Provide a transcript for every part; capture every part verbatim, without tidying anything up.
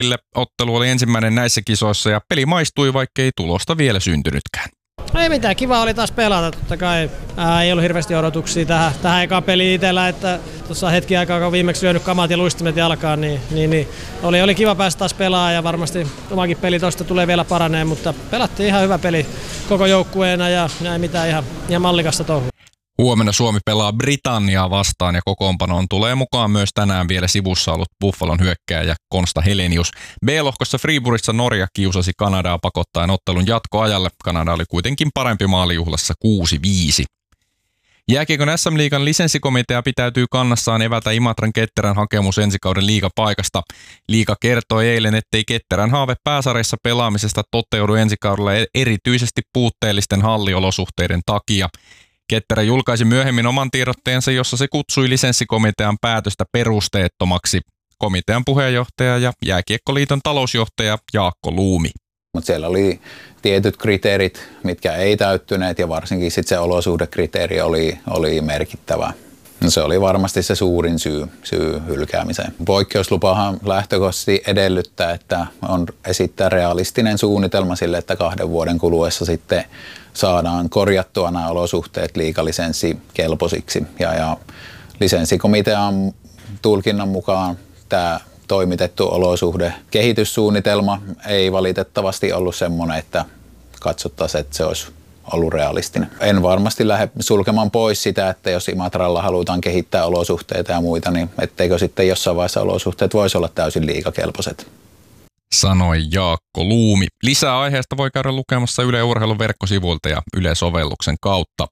Kampille. Ottelu oli ensimmäinen näissä kisoissa ja peli maistui, vaikkei tulosta vielä syntynytkään. Ei mitään, kiva oli taas pelata. Totta kai ää, ei ollut hirveästi odotuksia tähän, tähän ekaan peliin itsellä, että tuossa hetki aikaa, kun viimeksi syönyt kamat ja luistimet jalkaan, niin, niin, niin oli, oli kiva päästä taas pelaamaan ja varmasti omakin peli tuosta tulee vielä paraneen, mutta pelattiin ihan hyvä peli koko joukkueena ja näin mitään ihan, ihan mallikasta touhua. Huomenna Suomi pelaa Britanniaa vastaan ja kokoonpanoon tulee mukaan myös tänään vielä sivussa ollut Buffalon hyökkääjä Konsta Helenius. B-lohkossa Friburissa Norja kiusasi Kanadaa pakottaen ottelun jatkoajalle. Kanada oli kuitenkin parempi maalijuhlassa kuusi viisi. Jääkiekon S M-liigan lisenssikomitea pitäytyy kannassaan evätä Imatran Ketterän hakemus ensikauden liigapaikasta. Liiga kertoi eilen, ettei Ketterän haave pääsarjassa pelaamisesta toteudu ensikaudella erityisesti puutteellisten halliolosuhteiden takia. Ketterä julkaisi myöhemmin oman tiedotteensa, jossa se kutsui lisenssikomitean päätöstä perusteettomaksi. Komitean puheenjohtaja ja Jääkiekkoliiton talousjohtaja Jaakko Luumi. Mutta siellä oli tietyt kriteerit, mitkä ei täyttyneet ja varsinkin sit se olosuhdekriteeri oli, oli merkittävä. No se oli varmasti se suurin syy, syy hylkäämiseen. Poikkeuslupahan lähtökohtaisesti edellyttää, että on esittää realistinen suunnitelma sille, että kahden vuoden kuluessa sitten saadaan korjattua nämä olosuhteet liigalisenssi-kelpoisiksi. Ja, ja lisenssikomitean tulkinnan mukaan tämä toimitettu olosuhde kehityssuunnitelma ei valitettavasti ollut semmoinen, että katsottaisiin, että se olisi ollut realistinen. En varmasti lähde sulkemaan pois sitä, että jos Imatralla halutaan kehittää olosuhteita ja muita, niin etteikö sitten jossain vaiheessa olosuhteet voisi olla täysin liigakelpoiset. Sanoi Jaakko Luumi. Lisää aiheesta voi käydä lukemassa Yle Urheilun verkkosivuilta ja Yle-sovelluksen kautta.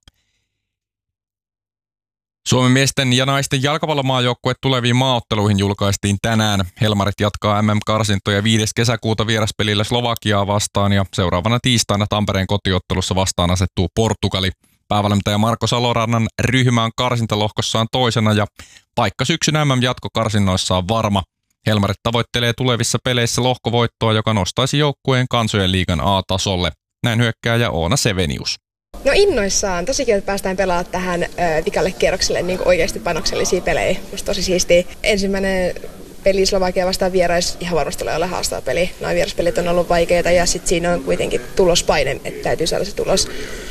Suomen miesten ja naisten jalkapallomaajoukkue tuleviin maaotteluihin julkaistiin tänään. Helmarit jatkaa M M-karsintoja viides kesäkuuta vieraspelillä Slovakiaa vastaan ja seuraavana tiistaina Tampereen kotiottelussa vastaan asettuu Portugali. Päävalmentaja Marko Salorannan ryhmä on karsintalohkossaan toisena ja paikka syksyn M M-jatkokarsinnoissa on varma. Helmarit tavoittelee tulevissa peleissä lohkovoittoa, joka nostaisi joukkueen kansojen liigan A-tasolle. Näin hyökkääjä Oona Sevenius. No innoissaan. Tosi kiva, että päästään pelaamaan tähän ö, vikalle kierrokselle niin oikeasti panoksellisia pelejä. Musta tosi siistiä. Ensimmäinen peli Slovakia vastaan vierais ihan varmasti tulee olla haastava peli. Noin vieraspelit on ollut vaikeita ja sitten siinä on kuitenkin tulospaine, että täytyy saada se tulos.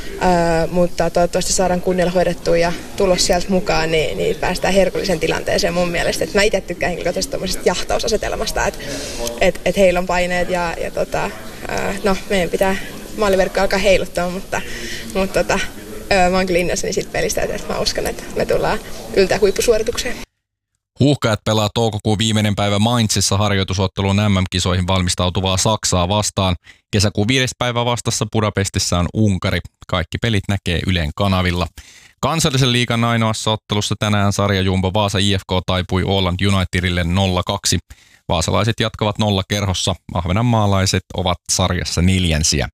Ö, mutta toivottavasti saadaan kunnialla hoidettua ja tulos sieltä mukaan, niin, niin päästään herkullisen tilanteeseen mun mielestä. Et mä itse tykkään henkilökohtaisesti tuommoisesta jahtausasetelmasta, että et, et heillä on paineet ja, ja tota, ö, no, meidän pitää maaliverkko alkaa heiluttaa, mutta, mutta tota, öö, mä oon kyllä innoissani siitä pelistä, että mä uskon, että me tullaan yltää huippusuoritukseen. Huuhkajat pelaa toukokuun viimeinen päivä Mainzissa harjoitusotteluun M M-kisoihin valmistautuvaa Saksaa vastaan. Kesäkuun viides päivä vastassa Budapestissa on Unkari. Kaikki pelit näkee Ylen kanavilla. Kansallisen liigan ainoassa ottelussa tänään sarjajumbo Vaasa I F K taipui Åland Unitedille nolla kaksi. Vaasalaiset jatkavat nolla kerhossa. Ahvenanmaalaiset ovat sarjassa neljänsiä.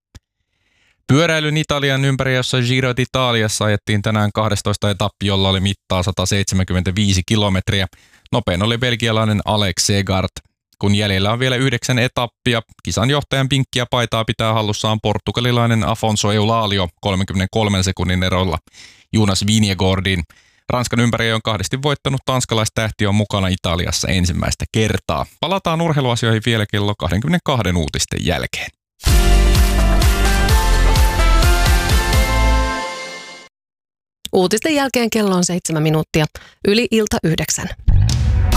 Pyöräilyn Italian ympäriössä Giro d'Italiassa ajettiin tänään kahdestoista etappi, jolla oli mittaa sata seitsemänkymmentäviisi kilometriä. Nopein oli belgialainen Alex Segard. Kun jäljellä on vielä yhdeksän etappia, kisan johtajan pinkkiä paitaa pitää hallussaan portugalilainen Afonso Eulalio kolmenkymmenenkolmen sekunnin erolla Jonas Vingegaardin. Ranskan ympäriö on kahdesti voittanut, tanskalaistähti on mukana Italiassa ensimmäistä kertaa. Palataan urheiluasioihin vielä kello kaksikymmentäkaksi uutisten jälkeen. Uutisten jälkeen kello on seitsemän minuuttia, yli ilta yhdeksän.